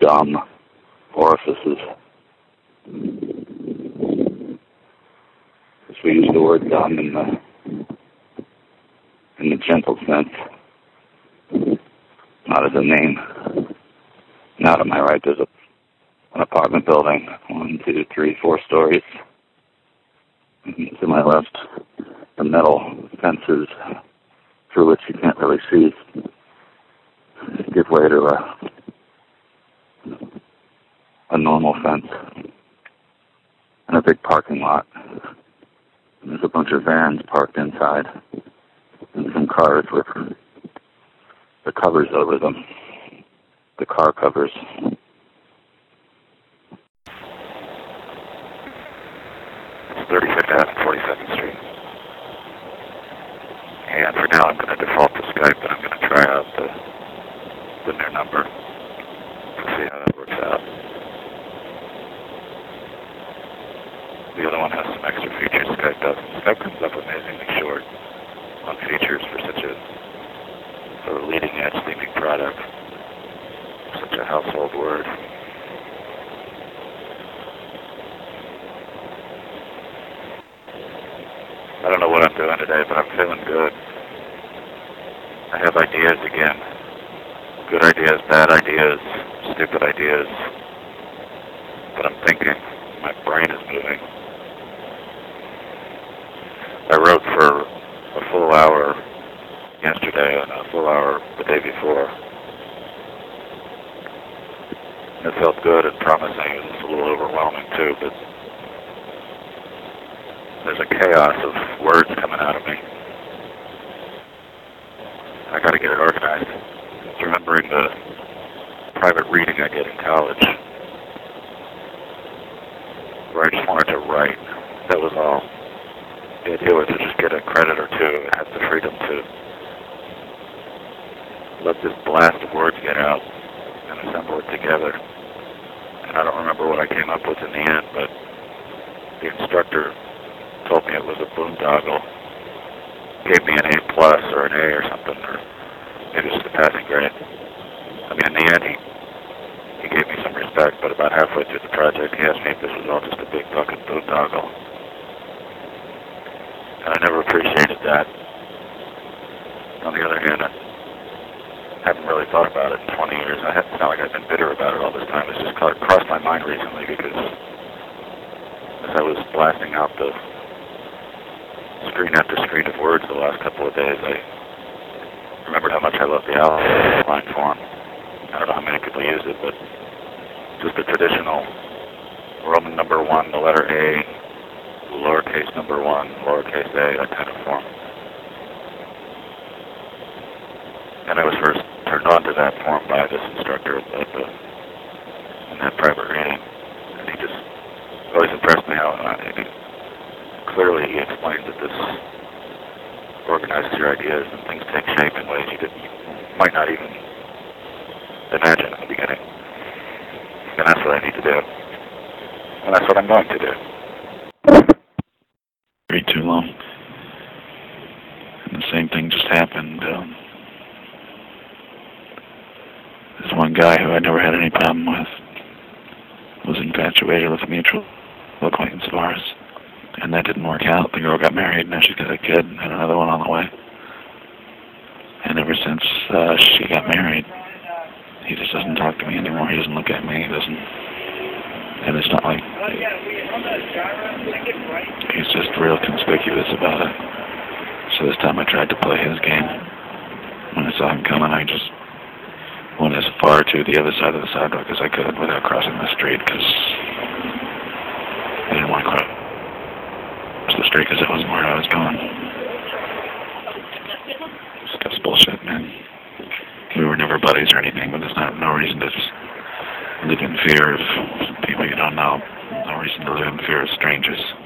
dumb orifices. Because we use the word dumb in the gentle sense, not as a name. Now to my right, there's an apartment building, 1, 2, 3, 4 stories. And to my left, the metal fences through which you can't really see give way to a normal fence and a big parking lot. And there's a bunch of vans parked inside and some cars with the covers over them, the car covers. 35th Ave and 42nd Street. And for now I'm going to default to Skype, but I'm going to try out the new number to see how that works out. The other one has some extra features Skype doesn't. Skype comes up amazingly short on features for such a leading edge seeming product, such a household word. I don't know what I'm doing today, but I'm feeling good. I have ideas again. Good ideas, bad ideas, stupid ideas. But I'm thinking. My brain is moving. I wrote for a full hour yesterday and a full hour the day before. It felt good and promising. It was a little overwhelming too, but there's a chaos of words coming out of me. I gotta get it organized. It's remembering the private reading I did in college, where I just wanted to write. That was all. The idea was to just get a credit or two and have the freedom to let this blast of words get out and assemble it together. And I don't remember what I came up with in the end, but the instructor told me it was a boondoggle, gave me an A+ or an A or something, or maybe just a passing grade. I mean, in the end, he gave me some respect, but about halfway through the project, he asked me if this was all just a big fucking boondoggle. And I never appreciated that. On the other hand, I haven't really thought about it in 20 years. It's not like I've been bitter about it all this time. It's just crossed my mind recently because as I was blasting out the screen after screen of words the last couple of days, I remembered how much I love the outline form. I don't know how many people use it, but just the traditional Roman number 1, the letter A, lowercase number 1, lowercase a, that kind of form. And I was first turned on to that form by this instructor in that private reading. And he just always impressed me how clearly he explained that this organizes your ideas and things take shape in ways you might not even imagine in the beginning. And that's what I need to do. And that's what I'm going to do. Way too long. And the same thing just happened. This one guy who I never had any problem with was infatuated with a mutual acquaintance of ours. And that didn't work out. The girl got married, now she's got a kid and another one on the way. And ever since she got married, he just doesn't talk to me anymore. He doesn't look at me. He doesn't. And it's not like he's just real conspicuous about it. So this time I tried to play his game. When I saw him coming, I just went as far to the other side of the sidewalk as I could without crossing the street because I didn't want to cross the street because that wasn't where I was going. Stuff's bullshit, man. We were never buddies or anything, but there's no reason to just live in fear of people you don't know. No reason to live in fear of strangers.